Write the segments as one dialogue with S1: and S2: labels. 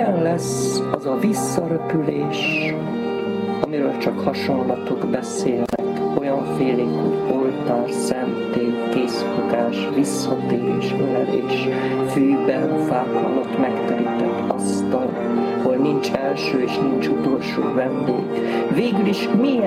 S1: milyen lesz az a visszaröpülés, amiről csak hasonlatok beszélnek, olyan félék, hogy oltár, szentély, készfogás, visszatérés, ölelés, fűben, fák alatt megterített asztal, hol nincs első és nincs utolsó vendég. Végül is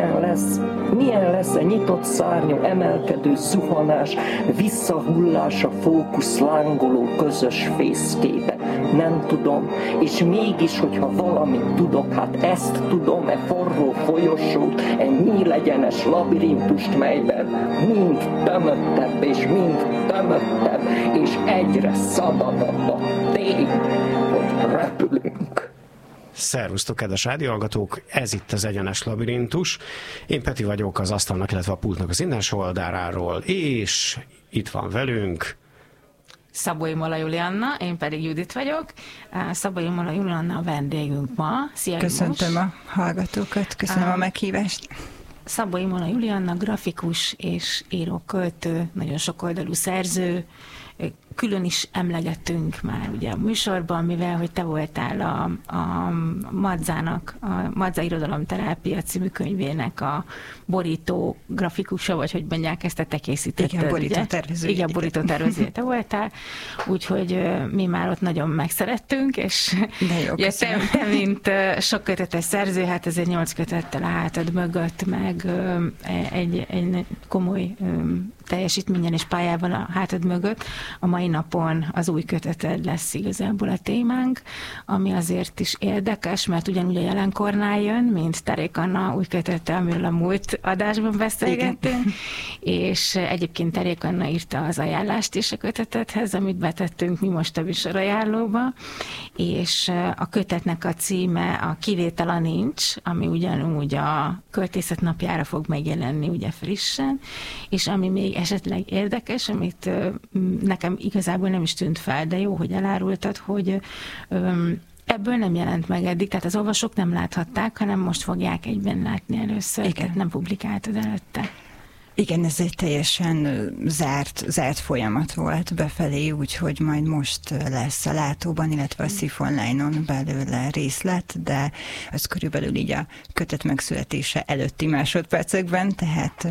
S1: milyen lesz a nyitott szárnyú, emelkedő zuhanás, visszahullás a fókusz lángoló közös fészkébe? Nem tudom, és mégis, hogyha valamit tudok, hát ezt tudom, forró folyosót, nyílegyenes labirintust, melyben mind tömöttebb és mind tömöttebb, és egyre szabadabb a tény, hogy repülünk.
S2: Szervusztok, kedves rádióhallgatók! Ez itt az Egyenes Labirintus. Én Peti vagyok, az asztalnak, illetve a pultnak az innen oldaláról, és itt van velünk
S3: Szabó Imola Julianna, én pedig Judit vagyok. Szabó Imola Julianna a vendégünk ma. Szia,
S4: köszöntöm a hallgatókat, köszönöm a meghívást.
S3: Szabó Imola Julianna grafikus és író, költő, nagyon sokoldalú szerző. Külön is emlegettünk már ugye a műsorban, mivel hogy te voltál a Madzának, a Madza Irodalomterápia című könyvének a borító grafikusa, vagy hogy mondják, ezt te készítetted.
S4: Igen, borítótervezője.
S3: Igen, borítótervezője te voltál, úgyhogy mi már ott nagyon megszerettünk, és
S4: jó,
S3: ugye te, mint sok kötetes szerző, hát ezért 8 kötettel a hátad mögött, meg egy komoly teljesítményen és pályával a hátad mögött. A mai napon az új köteted lesz igazából a témánk, ami azért is érdekes, mert ugyanúgy a jelenkornál jön, mint Tarék Anna új kötete, amiről a múlt adásban beszélgettünk, és egyébként Tarék Anna írta az ajánlást is a kötetedhez, amit betettünk mi most a műsorajánlóba, és a kötetnek a címe a Kivétel a nincs, ami ugyanúgy a Költészet napjára fog megjelenni ugye frissen, és ami még esetleg érdekes, amit nekem igazából nem is tűnt fel, de jó, hogy elárultad, hogy ebből nem jelent meg eddig, tehát az olvasók nem láthatták, hanem most fogják egyben látni először, tehát nem publikáltad előtte.
S4: Igen, ez egy teljesen zárt folyamat volt befelé, úgyhogy majd most lesz a látóban, illetve a SZIF online-on belőle részlet, de az körülbelül így a kötet megszületése előtti másodpercekben, tehát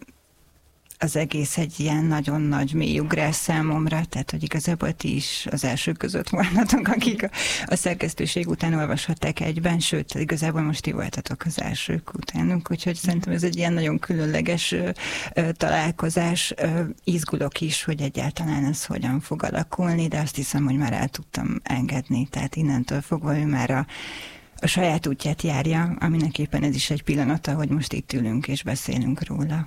S4: az egész egy ilyen nagyon nagy mély ugrás számomra, tehát hogy igazából ti is az elsők között voltatok, akik a szerkesztőség után olvashatták egyben, sőt, igazából most ti voltatok az elsők utánunk, úgyhogy szerintem ez egy ilyen nagyon különleges találkozás. Izgulok is, hogy egyáltalán ez hogyan fog alakulni, de azt hiszem, hogy már el tudtam engedni, tehát innentől fogva ő már a saját útját járja, aminek éppen ez is egy pillanata, hogy most itt ülünk és beszélünk róla.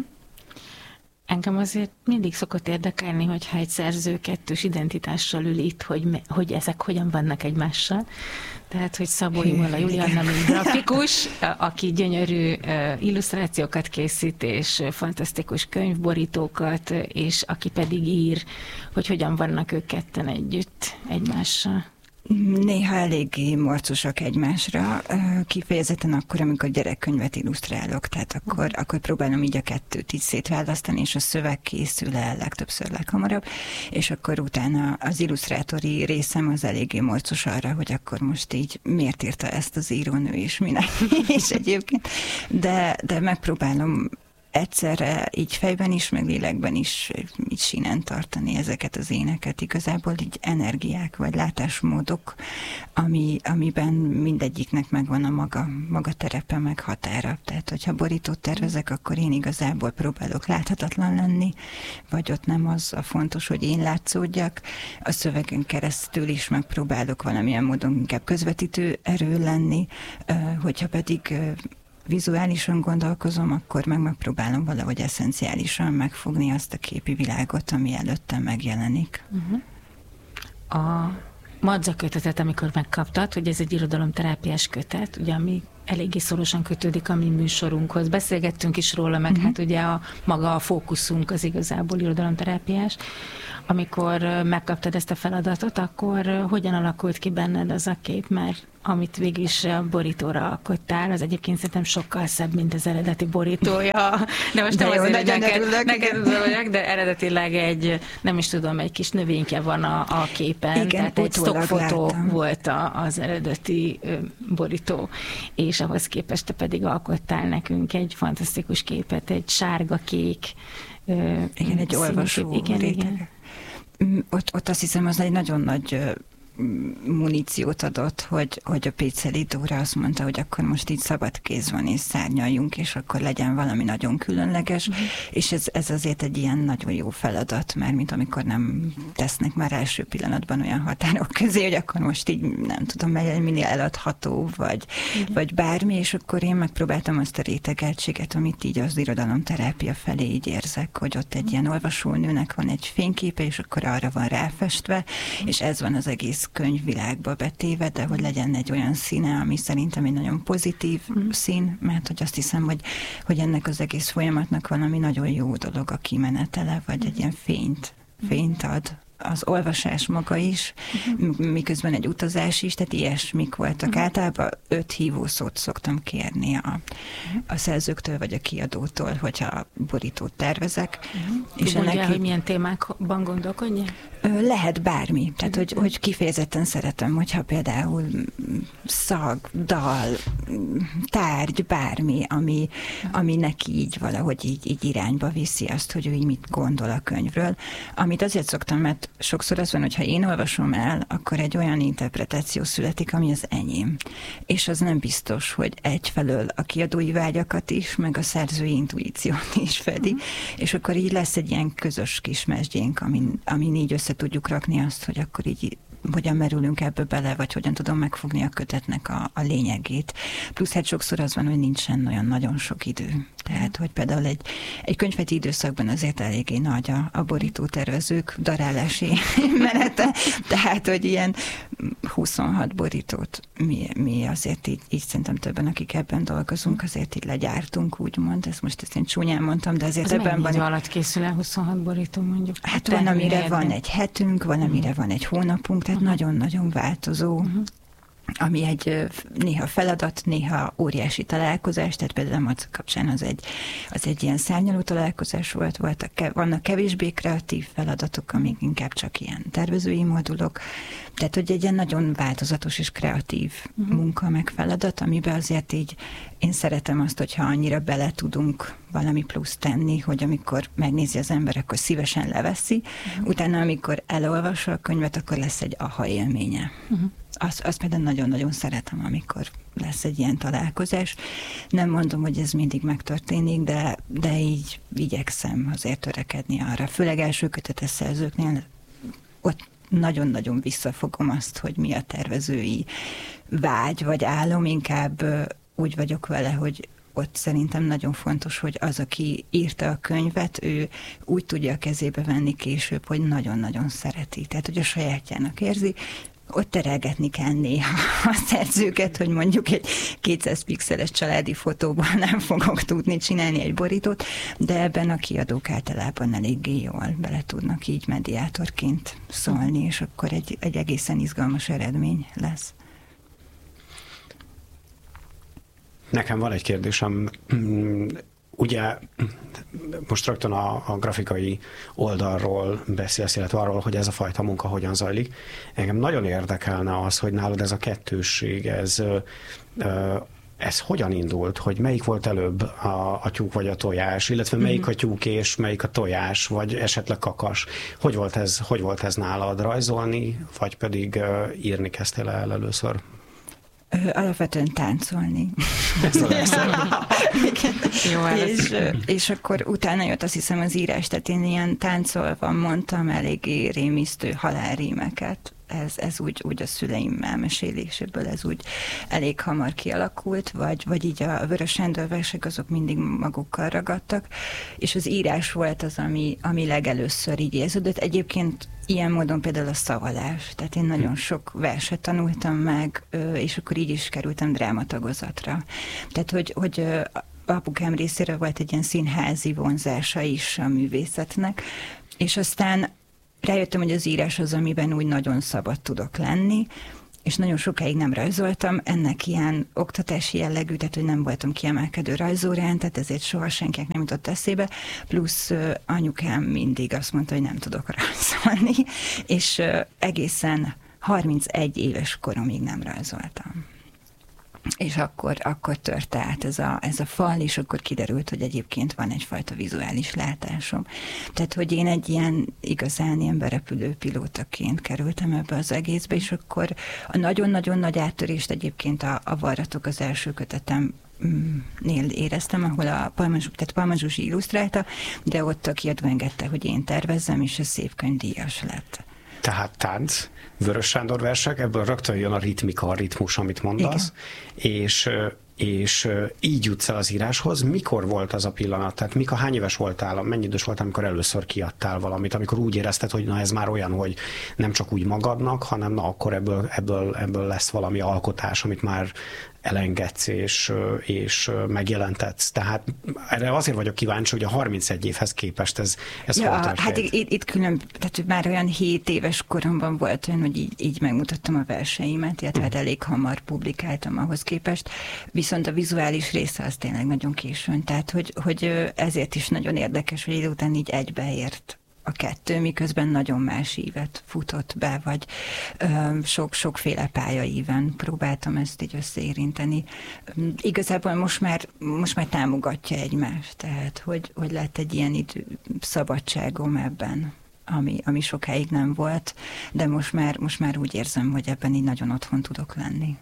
S3: Engem azért mindig szokott érdekelni, hogyha egy szerző kettős identitással ül itt, hogy ezek hogyan vannak egymással. Tehát, hogy Szabó Imola Julianna, mint grafikus, aki gyönyörű illusztrációkat készít, és fantasztikus könyvborítókat, és aki pedig ír, hogy hogyan vannak ők ketten együtt egymással.
S4: Néha eléggé morcosak egymásra, kifejezetten akkor, amikor gyerekkönyvet illusztrálok, tehát akkor próbálom így a kettőt így szétválasztani, és a szöveg készül el legtöbbször leghamarabb, és akkor utána az illusztrátori részem az eléggé morcos arra, hogy akkor most így miért írta ezt az írónő, és minek is egyébként, de megpróbálom egyszerre így fejben is, meg lélekben is így sínen tartani ezeket az éneket. Igazából így energiák vagy látásmódok, amiben mindegyiknek megvan a maga terepe, meg határa. Tehát, hogyha borítót tervezek, akkor én igazából próbálok láthatatlan lenni, vagy ott nem az a fontos, hogy én látszódjak. A szövegen keresztül is megpróbálok valamilyen módon inkább közvetítő erő lenni, hogyha pedig vizuálisan gondolkozom, akkor megpróbálom valahogy eszenciálisan megfogni azt a képi világot, ami előttem megjelenik.
S3: A Madza kötetet, amikor megkaptad, hogy ez egy irodalomterápiás kötet, ugye, ami eléggé szorosan kötődik a mi műsorunkhoz. Beszélgettünk is róla, meg hát ugye maga a fókuszunk az igazából irodalomterápiás. amikor megkaptad ezt a feladatot, akkor hogyan alakult ki benned az a kép, mert amit végül is a borítóra alkottál, az egyébként szerintem sokkal szebb, mint az eredeti borítója. De most nem azért, hogy neked örülök, de eredetileg nem is tudom, egy kis növényke van a képen.
S4: Igen,
S3: tehát egy stockfotó volt az eredeti borító, és ahhoz képest te pedig alkottál nekünk egy fantasztikus képet, egy sárga-kék
S4: igen, egy olvasó réteg. Ott azt hiszem, az egy nagyon nagy muníciót adott, hogy a Péceli Dóra azt mondta, hogy akkor most így szabad kéz van, és szárnyaljunk, és akkor legyen valami nagyon különleges, és ez azért egy ilyen nagyon jó feladat, mert mint amikor nem tesznek már első pillanatban olyan határok közé, hogy akkor most így nem tudom, minél eladható, vagy bármi, és akkor én megpróbáltam azt a rétegeltséget, amit így az irodalomterápia felé így érzek, hogy ott egy ilyen olvasónőnek van egy fényképe, és akkor arra van ráfestve, és ez van az egész könyvvilágba betéve, de hogy legyen egy olyan színe, ami szerintem egy nagyon pozitív szín, mert hogy azt hiszem, hogy ennek az egész folyamatnak valami nagyon jó dolog a kimenetele, vagy egy ilyen fényt ad. Az olvasás maga is, miközben egy utazás is, tehát ilyesmik voltak. Általában 5 hívószót szoktam kérni a szerzőktől, vagy a kiadótól, hogyha borítót tervezek.
S3: És mondja, hogy milyen témákban gondolkodj?
S4: Lehet bármi. Tehát, hogy kifejezetten szeretem, hogyha például szag, dal, tárgy, bármi, ami neki így valahogy így irányba viszi azt, hogy ő így mit gondol a könyvről. Amit azért szoktam, mert sokszor az van, hogy ha én olvasom el, akkor egy olyan interpretáció születik, ami az enyém. És az nem biztos, hogy egyfelől a kiadói vágyakat is, meg a szerzői intuíciót is fedi, és akkor így lesz egy ilyen közös kis mesdjénk, amin így össze tudjuk rakni azt, hogy akkor így hogyan merülünk ebbe bele, vagy hogyan tudom megfogni a kötetnek a lényegét. Plusz hát sokszor az van, hogy nincsen olyan nagyon sok idő. Tehát, hogy például egy könyvveti időszakban azért eléggé nagy a borítótervezők darálási menete, tehát, hogy ilyen 26 borítót mi azért így szerintem többen, akik ebben dolgozunk, azért így legyártunk, úgymond. Ezt én csúnyán mondtam, de azért ebben van...
S3: alatt készül el 26 borító, mondjuk?
S4: Hát van, amire van egy hetünk, van, amire van egy hónapunk, tehát nagyon-nagyon változó. Ami egy néha feladat, néha óriási találkozás, tehát például a kapcsán az egy ilyen szárnyaló találkozás volt, vannak kevésbé kreatív feladatok, amik inkább csak ilyen tervezői modulok, tehát hogy egy ilyen nagyon változatos és kreatív munka meg feladat, amiben azért így én szeretem azt, hogyha annyira bele tudunk valami plusz tenni, hogy amikor megnézi az ember, akkor szívesen leveszi, utána amikor elolvassa a könyvet, akkor lesz egy aha élménye. Azt például nagyon-nagyon szeretem, amikor lesz egy ilyen találkozás. Nem mondom, hogy ez mindig megtörténik, de így igyekszem azért törekedni arra. Főleg első kötetes szerzőknél ott nagyon-nagyon visszafogom azt, hogy mi a tervezői vágy vagy álom, inkább úgy vagyok vele, hogy ott szerintem nagyon fontos, hogy az, aki írta a könyvet, ő úgy tudja a kezébe venni később, hogy nagyon-nagyon szereti. Tehát, hogy a sajátjának érzi. Ott terelgetni kell néha a szerzőket, hogy mondjuk egy 200 pixeles családi fotóból nem fogok tudni csinálni egy borítót, de ebben a kiadók általában eléggé jól bele tudnak így mediátorként szólni, és akkor egy egészen izgalmas eredmény lesz.
S2: Nekem van egy kérdésem. Ugye most rögtön a grafikai oldalról beszélsz, illetve arról, hogy ez a fajta munka hogyan zajlik. Engem nagyon érdekelne az, hogy nálad ez a kettősség, ez hogyan indult, hogy melyik volt előbb a tyúk vagy a tojás, illetve melyik a tyúk és melyik a tojás, vagy esetleg kakas. Hogy volt ez nálad, rajzolni, vagy pedig írni kezdtél el először?
S4: Alapvetően táncolni. És akkor utána jött, azt hiszem, az írás, tehát én ilyen táncolva mondtam eléggé rémisztő halálrímeket. Ez úgy a szüleim elmeséléséből ez úgy elég hamar kialakult, vagy így a Vörös Sándor versek azok mindig magukkal ragadtak, és az írás volt az, ami legelőször így érződött. Egyébként ilyen módon például a szavalás, tehát én nagyon sok verset tanultam meg, és akkor így is kerültem drámatagozatra. Tehát, hogy apukám részéről volt egy ilyen színházi vonzása is a művészetnek, és aztán rájöttem, hogy az írás az, amiben úgy nagyon szabad tudok lenni, és nagyon sokáig nem rajzoltam, ennek ilyen oktatási jellegű, tehát hogy nem voltam kiemelkedő rajzórán, tehát ezért soha senkinek nem jutott eszébe, plusz anyukám mindig azt mondta, hogy nem tudok rajzolni, és egészen 31 éves koromig nem rajzoltam. És akkor törte át ez a fal, és akkor kiderült, hogy egyébként van egyfajta vizuális látásom. Tehát, hogy én egy igazán ilyen berepülő pilótaként kerültem ebbe az egészbe, és akkor a nagyon-nagyon nagy áttörést egyébként a Varratok az első kötetemnél éreztem, ahol a Palma Zsuzsi illusztrálta, de ott a kiadó engedte, hogy én tervezzem, és ez szépkönyvdíjas lett.
S2: Tehát tánc, Vörös Sándor versek, ebből rögtön jön a ritmika, a ritmus, amit mondasz, és így jutsz el az íráshoz. Mikor volt az a pillanat? Tehát hány éves voltál, mennyi idős voltál, amikor először kiadtál valamit, amikor úgy érezted, hogy na ez már olyan, hogy nem csak úgy magadnak, hanem na akkor ebből lesz valami alkotás, amit már elengedsz és megjelentetsz. Tehát erre azért vagyok kíváncsi, hogy a 31 évhez képest ez hol tart.
S4: Hát itt tehát már olyan 7 éves koromban volt olyan, hogy így megmutattam a verseimet, illetve hát elég hamar publikáltam ahhoz képest, viszont a vizuális része az tényleg nagyon későn, tehát hogy ezért is nagyon érdekes, hogy idő után így egybeért a kettő, miközben nagyon más ívet futott be, vagy sokféle pályaíven próbáltam ezt így összeérinteni. Igazából most már támogatja egymást, tehát hogy lett egy ilyen szabadságom ebben, ami sokáig nem volt, de most már úgy érzem, hogy ebben így nagyon otthon tudok lenni.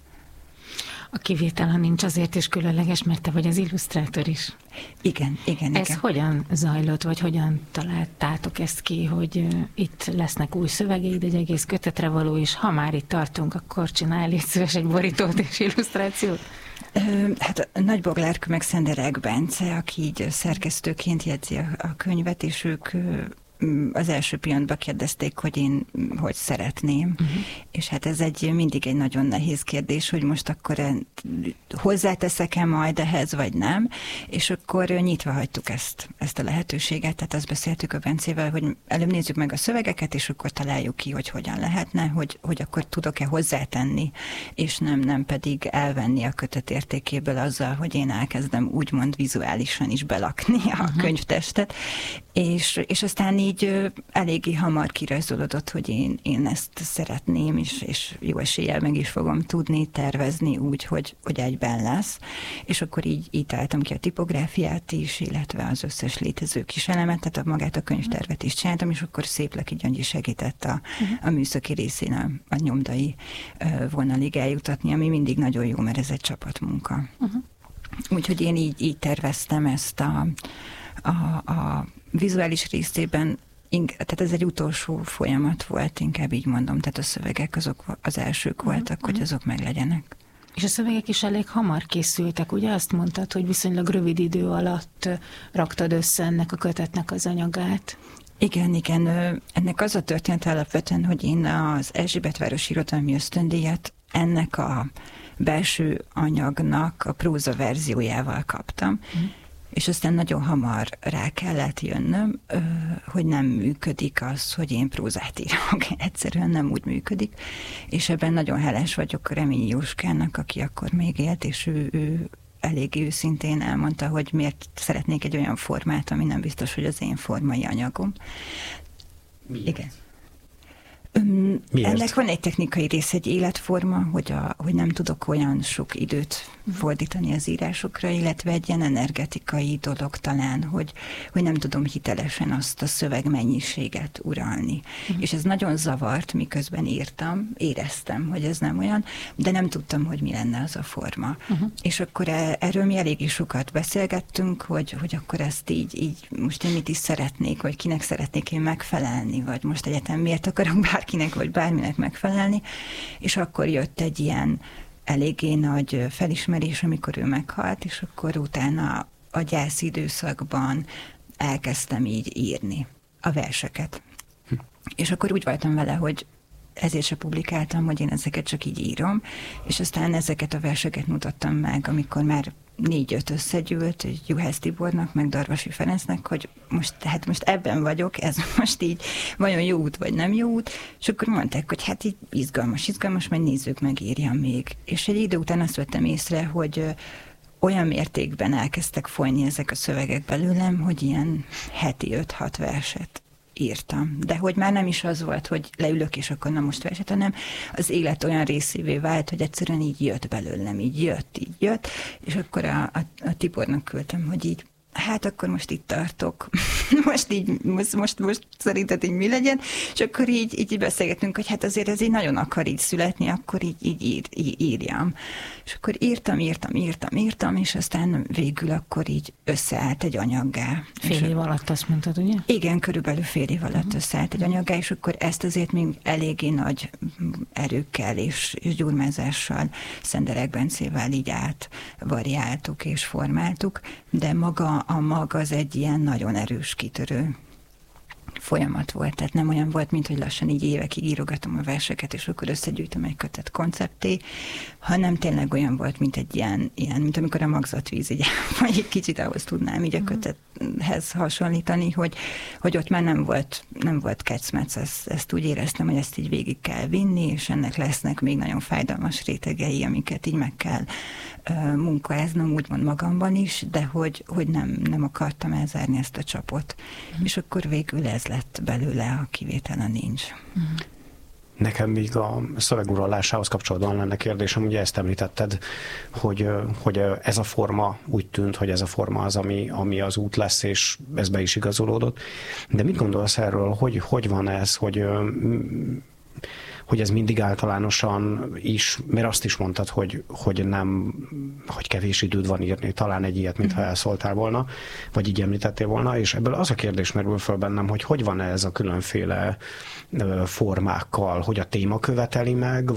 S3: A kivétel, ha nincs, azért is különleges, mert te vagy az illusztrátor is.
S4: Igen.
S3: Ez hogyan zajlott, vagy hogyan találtátok ezt ki, hogy itt lesznek új szövegeid egy egész kötetre való, és ha már itt tartunk, akkor csinálj légy szíves egy borítót és illusztrációt?
S4: Hát Nagy Boglárka meg Szenderek Bence, aki így szerkesztőként jegyzi a könyvet, és ők az első pillanatban kérdezték, hogy én hogy szeretném, és hát ez mindig egy nagyon nehéz kérdés, hogy most akkor hozzáteszek-e majd ehhez, vagy nem, és akkor nyitva hagytuk ezt a lehetőséget, tehát azt beszéltük a Bencével, hogy előbb nézzük meg a szövegeket, és akkor találjuk ki, hogy hogyan lehetne, hogy akkor tudok-e hozzátenni, és nem pedig elvenni a kötet értékéből azzal, hogy én elkezdem úgymond vizuálisan is belakni a könyvtestet, és aztán így eléggé hamar kirajzolódott, hogy én ezt szeretném, és jó eséllyel meg is fogom tudni tervezni úgy, hogy egyben lesz. És akkor így találtam ki a tipográfiát is, illetve az összes létező kis elemet, tehát magát a könyvtervet is csináltam, és akkor szép Leki Gyöngyi segített a műszaki részén a nyomdai vonalig eljutatni, ami mindig nagyon jó, mert ez egy csapatmunka. Úgyhogy én így terveztem ezt a vizuális részében, tehát ez egy utolsó folyamat volt, inkább így mondom, tehát a szövegek azok az elsők voltak, hogy azok meglegyenek.
S3: És a szövegek is elég hamar készültek, ugye? Azt mondtad, hogy viszonylag rövid idő alatt raktad össze ennek a kötetnek az anyagát.
S4: Igen. Ennek az a történet alapvetően, hogy én az Erzsébetvárosi Irodalmi Ösztöndíjat ennek a belső anyagnak a próza verziójával kaptam. És aztán nagyon hamar rá kellett jönnöm, hogy nem működik az, hogy én prózát írok. Egyszerűen nem úgy működik. És ebben nagyon hálás vagyok Reményi Jóskának, aki akkor még élt, és ő elég őszintén elmondta, hogy miért szeretnék egy olyan formát, ami nem biztos, hogy az én formai anyagom.
S2: Miért?
S4: Igen.
S2: Miért?
S4: Ennek van egy technikai rész, egy életforma, hogy nem tudok olyan sok időt fordítani az írásokra, illetve egy ilyen energetikai dolog talán, hogy nem tudom hitelesen azt a szövegmennyiséget uralni. És ez nagyon zavart, miközben írtam, éreztem, hogy ez nem olyan, de nem tudtam, hogy mi lenne az a forma. És akkor erről mi eléggé sokat beszélgettünk, hogy akkor ezt így most én mit is szeretnék, vagy kinek szeretnék én megfelelni, vagy most egyetem miért akarok bárkinek, vagy bárminek megfelelni, és akkor jött egy ilyen eléggé nagy felismerés, amikor ő meghalt, és akkor utána a gyász időszakban elkezdtem így írni a verseket. És akkor úgy voltam vele, hogy ezért se publikáltam, hogy én ezeket csak így írom, és aztán ezeket a verseket mutattam meg, amikor már 4-5 összegyűlt, Juhász Tibornak, meg Darvasi Ferencnek, hogy most ebben vagyok, ez most így vajon jó út, vagy nem jó út, és akkor mondták, hogy hát így izgalmas, majd nézzük meg, írjam még. És egy idő után azt vettem észre, hogy olyan mértékben elkezdtek folyni ezek a szövegek belőlem, hogy ilyen heti 5-6 verset írtam. De hogy már nem is az volt, hogy leülök, és akkor na most verset, hanem az élet olyan részévé vált, hogy egyszerűen így jött belőlem, így jött, és akkor a Tibornak küldtem, hogy így, hát akkor most itt tartok, most szerinted így mi legyen, és akkor így beszélgetünk, hogy hát azért ez így nagyon akar így születni, akkor így írjam. És akkor írtam, és aztán végül akkor így összeállt egy anyaggá.
S3: Fél év alatt azt mondtad, ugye?
S4: Igen, körülbelül fél év alatt összeállt egy anyaggá, és akkor ezt azért még eléggé nagy erőkkel és gyurmázással Szenderek Bencével így átvariáltuk és formáltuk, de maga a mag az egy ilyen nagyon erős, kitörő folyamat volt. Tehát nem olyan volt, mint hogy lassan így évekig írogatom a verseket, és akkor összegyűjtöm egy kötet koncepté, hanem tényleg olyan volt, mint egy ilyen mint amikor a magzatvíz, így, vagy egy kicsit ahhoz tudnám így a kötethez hasonlítani, hogy ott már nem volt kecmec, ezt úgy éreztem, hogy ezt így végig kell vinni, és ennek lesznek még nagyon fájdalmas rétegei, amiket így meg kell munkáznom, úgymond magamban is, de hogy nem akartam elzárni ezt a csapot. És akkor végül ez lett belőle, a kivétele nincs.
S2: Nekem még a szöveg urallásához kapcsolatban lenne kérdésem, ugye ezt említetted, hogy ez a forma úgy tűnt, hogy ez a forma az, ami az út lesz, és ez be is igazolódott. De mit gondolsz erről, hogy van ez, hogy ez mindig általánosan is, mert azt is mondtad, hogy kevés időd van írni, talán egy ilyet, mintha elszóltál volna, vagy így említettél volna, és ebből az a kérdés merül föl bennem, hogy van ez a különféle formákkal, hogy a téma követeli meg,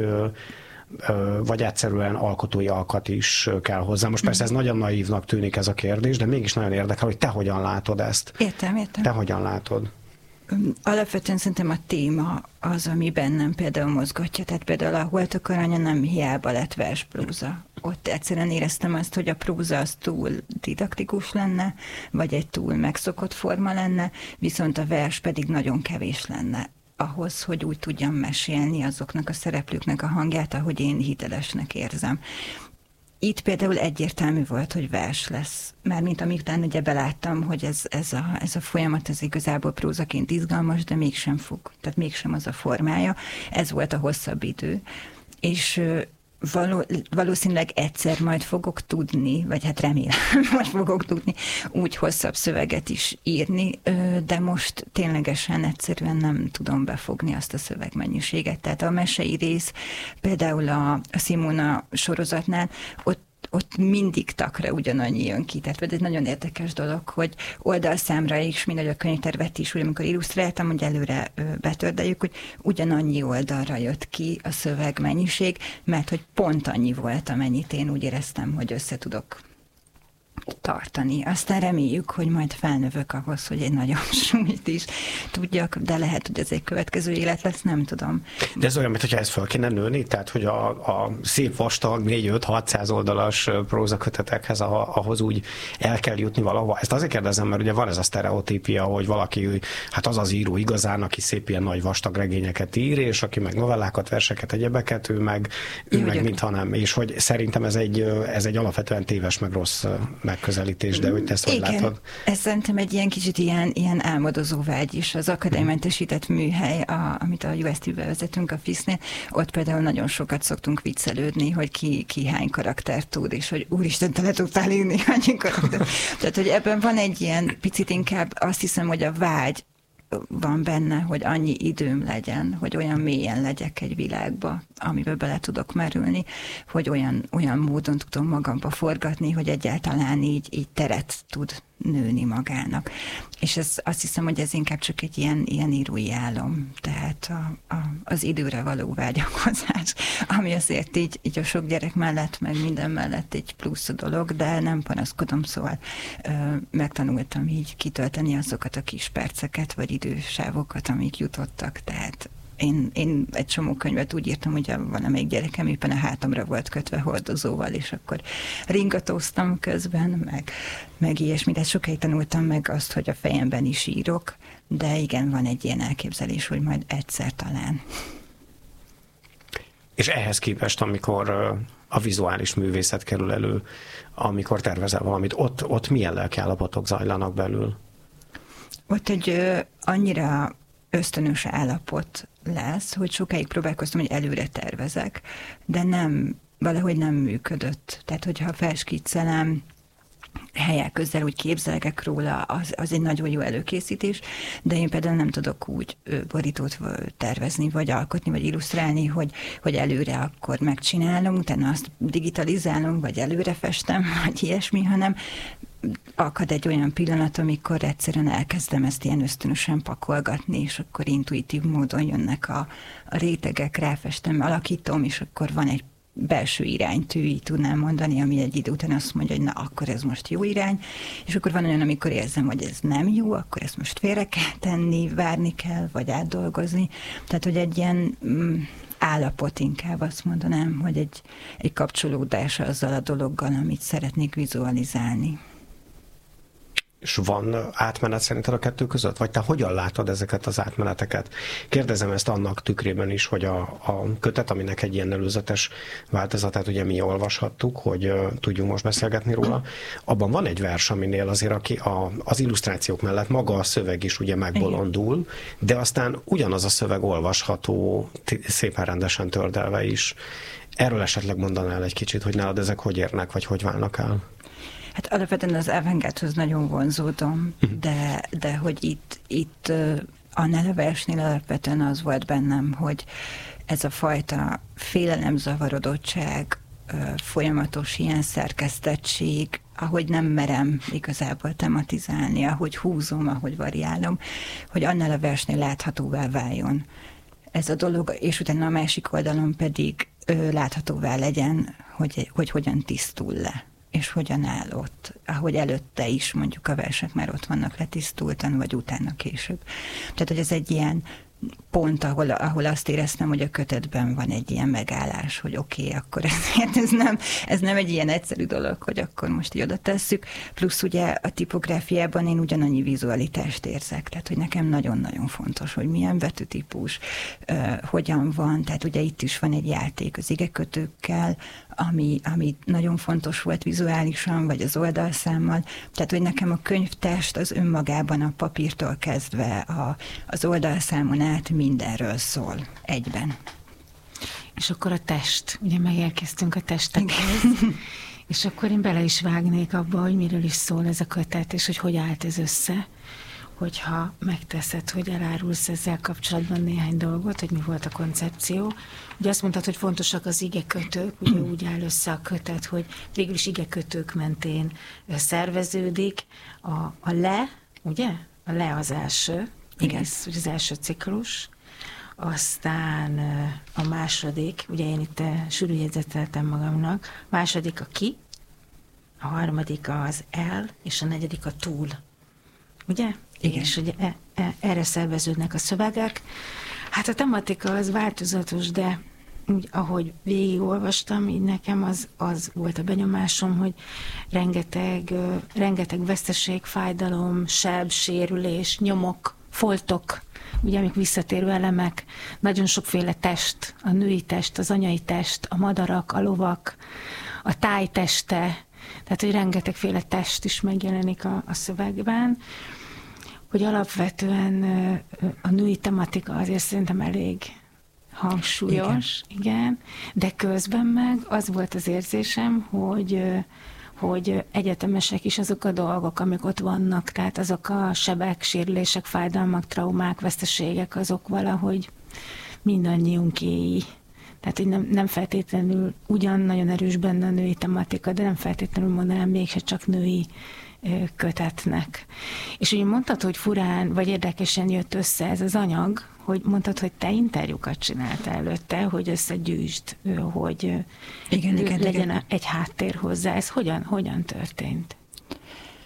S2: vagy egyszerűen alkotói alkat is kell hozzá. Most persze ez nagyon naívnak tűnik ez a kérdés, de mégis nagyon érdekel, hogy te hogyan látod ezt.
S4: Értem.
S2: Te hogyan látod?
S4: Alapvetően szerintem a téma az, ami bennem például mozgatja. Tehát például a Holtak aranya nem hiába lett verspróza. Ott egyszerűen éreztem azt, hogy a próza az túl didaktikus lenne, vagy egy túl megszokott forma lenne, viszont a vers pedig nagyon kevés lenne ahhoz, hogy úgy tudjam mesélni azoknak a szereplőknek a hangját, ahogy én hitelesnek érzem. Itt például egyértelmű volt, hogy vers lesz. Mármint amiután ugye beláttam, hogy ez a folyamat az igazából prózaként izgalmas, de mégsem az a formája. Ez volt a hosszabb idő. És valószínűleg egyszer majd fogok tudni, vagy hát remélem, majd fogok tudni úgy hosszabb szöveget is írni, de most ténylegesen egyszerűen nem tudom befogni azt a szövegmennyiséget. Tehát a mesei rész, például a Simona sorozatnál, ott mindig takra ugyanannyi jön ki. Tehát ez egy nagyon érdekes dolog, hogy oldalszámra is, mindegy a könyvtervet is, úgy, amikor illusztráltam, hogy előre betördeljük, hogy ugyanannyi oldalra jött ki a szövegmennyiség, mert hogy pont annyi volt, amennyit én úgy éreztem, hogy össze tudok tartani. Aztán reméljük, hogy majd felnövök ahhoz, hogy egy nagyobb súlyt is tudjak, de lehet, hogy ez egy következő élet lesz, nem tudom.
S2: De ez olyan, mintha ezt fel kéne nőni? Tehát, hogy a szép vastag 4-5-600 oldalas prózakötetekhez ahhoz úgy el kell jutni valahova. Ezt azért kérdezem, mert ugye van ez a sztereotípia, hogy valaki, hát az az író igazán, aki szép ilyen nagy vastag regényeket ír, és aki meg novellákat, verseket, egyebeket, ő meg mintha nem. És hogy szerintem ez egy alapvetően téves, meg rossz megközelítés, de hogy te ezt hogy látod?
S4: Ez szerintem egy ilyen kicsit ilyen álmodozó vágy is. Az akadélymentesített műhely, amit a UST-be vezetünk a FISZ-nél, ott például nagyon sokat szoktunk viccelődni, hogy ki hány karaktert tud, és hogy úristen, te le tudtál írni annyi karaktert. Tehát, hogy ebben van egy ilyen picit inkább azt hiszem, hogy a vágy van benne, hogy annyi időm legyen, hogy olyan mélyen legyek egy világba, amiben bele tudok merülni, hogy olyan módon tudom magamba forgatni, hogy egyáltalán így teret tud nőni magának. És azt hiszem, hogy ez inkább csak egy ilyen írói álom, tehát az időre való vágyakozás, ami azért így a sok gyerek mellett, meg minden mellett egy plusz dolog, de nem panaszkodom, szóval megtanultam így kitölteni azokat a kis perceket, vagy idősávokat, amik jutottak, tehát én egy csomó könyvet úgy írtam, hogy valamelyik gyerekem éppen a hátamra volt kötve hordozóval, és akkor ringatóztam közben, meg ilyesmi. Tehát sokáig tanultam meg azt, hogy a fejemben is írok, de igen, van egy ilyen elképzelés, hogy majd egyszer talán.
S2: És ehhez képest, amikor a vizuális művészet kerül elő, amikor tervezel valamit, ott milyen lelkiállapotok zajlanak belül?
S4: Ott egy annyira ösztönös állapot lesz, hogy sokáig próbálkoztam, hogy előre tervezek, de valahogy nem működött. Tehát, hogyha felskiccelem, helyek közel úgy képzelgek róla, az egy nagyon jó előkészítés, de én például nem tudok úgy borítót tervezni, vagy alkotni, vagy illusztrálni, hogy előre akkor megcsinálom, utána azt digitalizálom, vagy előre festem, vagy ilyesmi, hanem akad egy olyan pillanat, amikor egyszerűen elkezdem ezt ilyen ösztönösen pakolgatni, és akkor intuitív módon jönnek a rétegek, ráfestem, alakítom, és akkor van egy belső iránytű, így tudnám mondani, ami egy idő után azt mondja, hogy na, akkor ez most jó irány, és akkor van olyan, amikor érzem, hogy ez nem jó, akkor ezt most félre kell tenni, várni kell, vagy átdolgozni. Tehát, hogy egy ilyen állapot inkább azt mondanám, hogy egy kapcsolódás azzal a dologgal, amit szeretnék vizualizálni.
S2: És van átmenet szerinted a kettő között? Vagy te hogyan látod ezeket az átmeneteket? Kérdezem ezt annak tükrében is, hogy a kötet, aminek egy ilyen előzetes változatát ugye mi olvashattuk, hogy tudjunk most beszélgetni róla. Abban van egy vers, aminél azért az illusztrációk mellett maga a szöveg is ugye megbolondul, de aztán ugyanaz a szöveg olvasható szépen rendesen tördelve is. Erről esetleg mondanál egy kicsit, hogy nálad ezek hogy érnek, vagy hogy válnak el?
S4: Hát alapvetően az avantgárdhoz nagyon vonzódom, de hogy itt annál a versnél alapvetően az volt bennem, hogy ez a fajta félelemzavarodottság, folyamatos ilyen szerkesztettség, ahogy nem merem igazából tematizálni, ahogy húzom, ahogy variálom, hogy annál a versnél láthatóvá váljon ez a dolog, és utána a másik oldalon pedig láthatóvá legyen, hogy hogyan tisztul le, és hogyan áll ott, ahogy előtte is mondjuk a versek már ott vannak letisztultan, vagy utána később. Tehát, hogy ez egy ilyen pont, ahol azt éreztem, hogy a kötetben van egy ilyen megállás, hogy oké, akkor ez nem egy ilyen egyszerű dolog, hogy akkor most így oda tesszük. Plusz ugye a tipográfiában én ugyanannyi vizualitást érzek, tehát hogy nekem nagyon-nagyon fontos, hogy milyen betűtípus, hogyan van, tehát ugye itt is van egy játék az igekötőkkel, ami nagyon fontos volt vizuálisan, vagy az oldalszámmal. Tehát, hogy nekem a könyvtest az önmagában a papírtól kezdve az oldalszámon át mindenről szól egyben.
S3: És akkor a test, ugye megérkeztünk a testekhez, és akkor én bele is vágnék abba, hogy miről is szól ez a kötet, és hogy állt ez össze, hogyha megteszed, hogy elárulsz ezzel kapcsolatban néhány dolgot, hogy mi volt a koncepció. Ugye azt mondtad, hogy fontosak az igekötők, ugye úgy áll össze a kötet, hogy végül is igekötők mentén szerveződik. A le, ugye? A le az első,
S4: igen.
S3: Az első ciklus. Aztán a második, ugye én itt sűrűjegyzeteltem magamnak, a második a ki, a harmadik az el, és a negyedik a túl. Ugye?
S4: Igen.
S3: És ugye erre szerveződnek a szövegek. Hát a tematika az változatos, de úgy, ahogy végigolvastam, így nekem az volt a benyomásom, hogy rengeteg veszteség, fájdalom, seb, sérülés, nyomok, foltok, ugye, amik visszatérő elemek, nagyon sokféle test, a női test, az anyai test, a madarak, a lovak, a táj teste, tehát, hogy rengetegféle test is megjelenik a szövegben, hogy alapvetően a női tematika azért szerintem elég hangsúlyos, igen, de közben meg az volt az érzésem, hogy egyetemesek is azok a dolgok, amik ott vannak, tehát azok a sebek, sérülések, fájdalmak, traumák, veszteségek, azok valahogy mindannyiunkéi. Tehát, hogy nem feltétlenül ugyan nagyon erős benne a női tematika, de nem feltétlenül mondanám mégse csak női kötetnek. És ugye mondtad, hogy furán, vagy érdekesen jött össze ez az anyag, hogy mondtad, hogy te interjúkat csináltál előtte, hogy összegyűjtsd, hogy legyen egy háttér hozzá. Ez hogyan történt?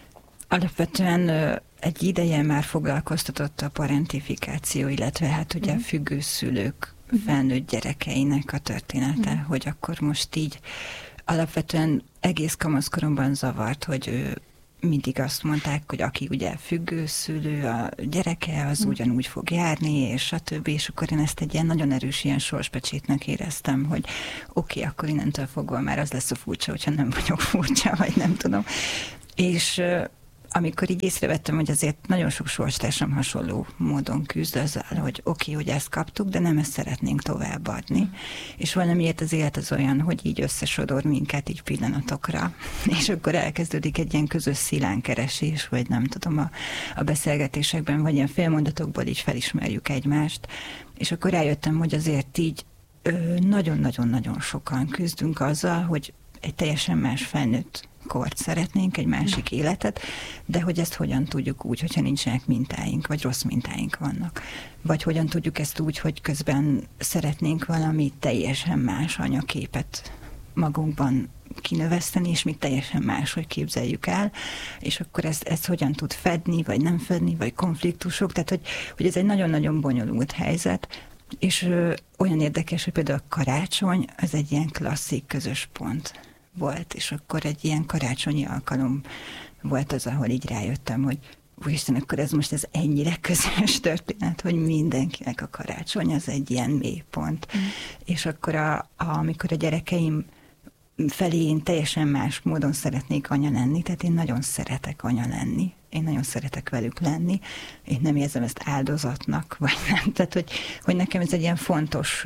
S4: Alapvetően egy ideje már foglalkoztatott a parentifikáció, illetve hát ugye a függőszülők felnőtt gyerekeinek a története, hogy akkor most így alapvetően egész kamaszkoromban zavart, hogy mindig azt mondták, hogy aki ugye függőszülő, a gyereke, az ugyanúgy fog járni, és stb. És akkor én ezt egy ilyen nagyon erős ilyen sorsbecsétnek éreztem, hogy oké, akkor innentől fogva már az lesz a furcsa, hogyha nem vagyok furcsa, vagy nem tudom. És amikor így észrevettem, hogy azért nagyon sok sorstársam hasonló módon küzd azzal, hogy oké, hogy ezt kaptuk, de nem ezt szeretnénk továbbadni. És valamiért az élet az olyan, hogy így összesodor minket így pillanatokra, és akkor elkezdődik egy ilyen közös szilánkeresés, vagy nem tudom, a beszélgetésekben, vagy ilyen félmondatokból így felismerjük egymást, és akkor rájöttem, hogy azért így nagyon-nagyon-nagyon sokan küzdünk azzal, hogy egy teljesen más felnőtt kort szeretnénk, egy másik életet, de hogy ezt hogyan tudjuk úgy, hogyha nincsenek mintáink, vagy rossz mintáink vannak. Vagy hogyan tudjuk ezt úgy, hogy közben szeretnénk valami teljesen más anyaképet magunkban kinöveszteni, és mi teljesen máshogy képzeljük el, és akkor ez hogyan tud fedni, vagy nem fedni, vagy konfliktusok, tehát hogy ez egy nagyon-nagyon bonyolult helyzet, és olyan érdekes, hogy például a karácsony az egy ilyen klasszik közös pont volt, és akkor egy ilyen karácsonyi alkalom volt az, ahol így rájöttem, hogy úristen, akkor ez most ennyire közös történet, hogy mindenkinek a karácsony az egy ilyen mélypont. És akkor amikor a gyerekeim felé én teljesen más módon szeretnék anya lenni, tehát én nagyon szeretek anya lenni, én nagyon szeretek velük lenni, én nem érzem ezt áldozatnak, vagy nem, tehát hogy nekem ez egy ilyen fontos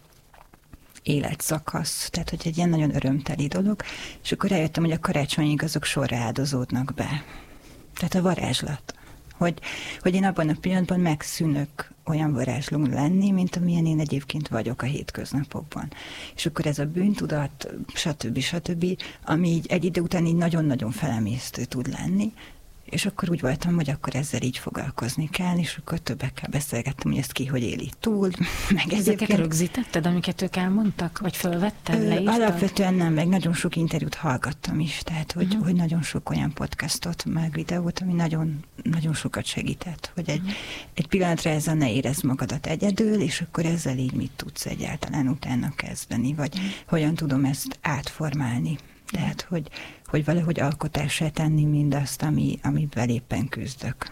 S4: életszakasz, tehát hogy egy ilyen nagyon örömteli dolog, és akkor rájöttem, hogy a karácsonyig azok sorra áldozódnak be. Tehát a varázslat. Hogy én abban a pillanatban megszűnök olyan varázsló lenni, mint amilyen én egyébként vagyok a hétköznapokban. És akkor ez a bűntudat, stb., ami így egy idő után így nagyon-nagyon felemésztő tud lenni, és akkor úgy voltam, hogy akkor ezzel így foglalkozni kell, és akkor többekkel beszélgettem, hogy ezt ki, hogy éli túl. Meg
S3: ezeket rögzítetted, amiket ők elmondtak? Vagy fölvetted, leírtad?
S4: Alapvetően nem, meg nagyon sok interjút hallgattam is, tehát hogy nagyon sok olyan podcastot, meg videót, ami nagyon, nagyon sokat segített, hogy egy pillanatra ezzel ne érezd magadat egyedül, és akkor ezzel így mit tudsz egyáltalán utána kezdeni, vagy hogyan tudom ezt átformálni. Tehát, hogy valahogy alkotássá tenni mindazt, amivel éppen küzdök.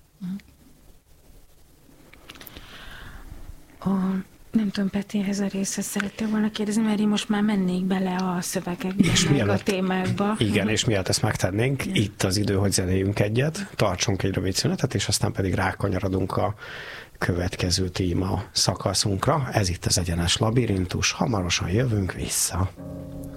S3: Nem tudom, Peti, ehhez a részhez szerettél volna kérdezni, mert én most már mennék bele a szövegekbe, a témákba.
S2: Igen, és miatt ezt megtennénk, itt az idő, hogy zenéljünk egyet, tartsunk egy rövid szünetet, és aztán pedig rákanyarodunk a következő téma szakaszunkra. Ez itt az Egyenes Labirintus, hamarosan jövünk vissza.